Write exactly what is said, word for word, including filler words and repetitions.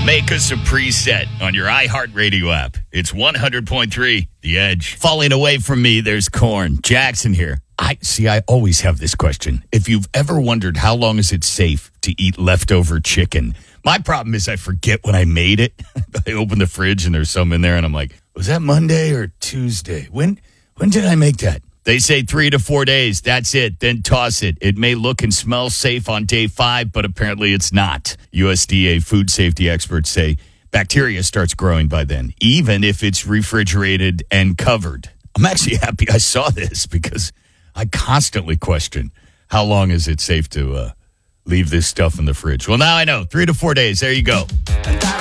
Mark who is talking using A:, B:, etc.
A: Make us a preset on your iHeartRadio app. It's one hundred point three, The Edge. Falling away from me, there's Corn. Jackson here. I see, I always have this question. If you've ever wondered how long is it safe to eat leftover chicken, my problem is I forget when I made it. I open the fridge and there's some in there and I'm like, was that Monday or Tuesday? When when did I make that? They say three to four days. That's it. Then toss it. It may look and smell safe on day five, but apparently it's not. U S D A food safety experts say bacteria starts growing by then, even if it's refrigerated and covered. I'm actually happy I saw this because I constantly question how long is it safe to uh, leave this stuff in the fridge. Well, now I know. Three to four days. There you go.